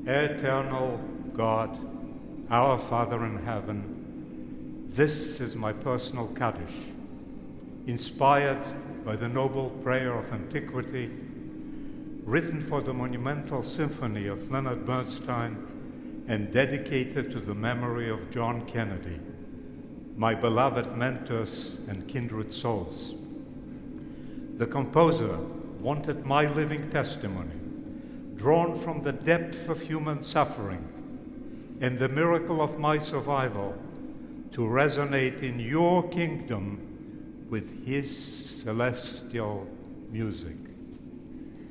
Eternal God, our Father in heaven, this is my personal Kaddish, inspired by the noble prayer of antiquity, written for the monumental symphony of Leonard Bernstein and dedicated to the memory of John Kennedy, my beloved mentors and kindred souls. The composer wanted my living testimony, drawn from the depth of human suffering and the miracle of my survival, to resonate in your kingdom with his celestial music.